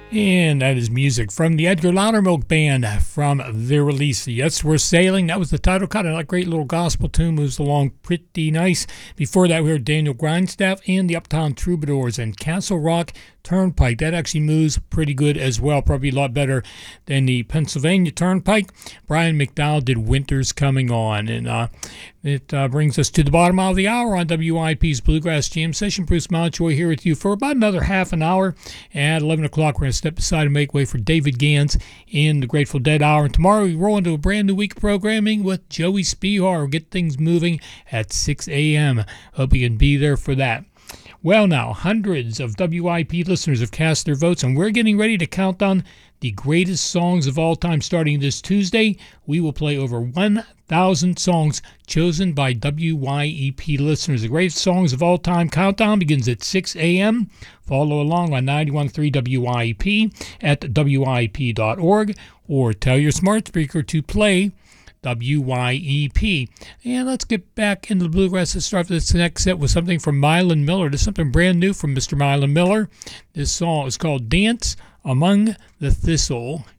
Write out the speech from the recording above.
And that is music from the Edgar Loudermilk Band from their release, Yes, We're Sailing. That was the title cut. And that great little gospel tune moves along pretty nice. Before that, we heard Daniel Grindstaff and the Uptown Troubadours and Castle Rock Turnpike. That actually moves pretty good as well, probably a lot better than the Pennsylvania Turnpike. Brian McDowell did Winter's Coming On, and it brings us to the bottom of the hour on WIP's Bluegrass Jam Session. Bruce Mountjoy here with you for about another half an hour. At 11 o'clock, we're going to step aside and make way for David Gans in the Grateful Dead Hour. And tomorrow, we roll into a brand new week of programming with Joey Spihar. We'll get things moving at 6 a.m. Hope you can be there for that. Well, now, hundreds of WIP listeners have cast their votes, and we're getting ready to count down the greatest songs of all time. Starting this Tuesday, we will play over 1,000 songs chosen by WYEP listeners. The greatest songs of all time countdown begins at 6 a.m. Follow along on 91.3 WYEP at WYEP.org, or tell your smart speaker to play WYEP. And let's get back into the bluegrass. Let's start this next set with something from Mylon Miller. This is something brand new from Mr. Mylon Miller. This song is called Dance Among the Thistle.